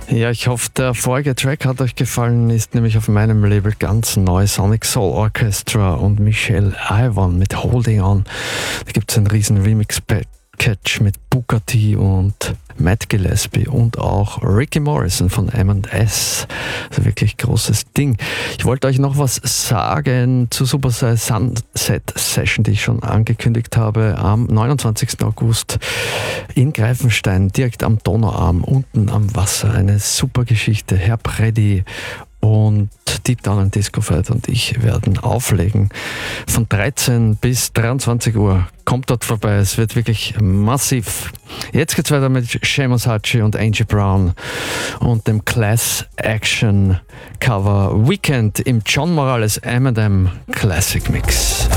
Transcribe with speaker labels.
Speaker 1: Ja, ich hoffe, der vorige Track hat euch gefallen, ist nämlich auf meinem Label ganz neu, Sonic Soul Orchestra und Michelle Ivan mit Holding On. Da gibt es einen riesen Remix-Package mit Booker T und Matt Gillespie und auch Ricky Morrison von M&S. Also wirklich großes Ding. Ich wollte euch noch was sagen zur Supercell Sunset Session, die ich schon angekündigt habe, am 29. August in Greifenstein, direkt am Donauarm, unten am Wasser. Eine super Geschichte. Herr Preddy und Deep Down and Disco Fight und ich werden auflegen. Von 13 bis 23 Uhr. Kommt dort vorbei, es wird wirklich massiv. Jetzt geht's weiter mit Seamus Hachi und Angie Brown und dem Class Action Cover Weekend im John Morales M&M Classic Mix.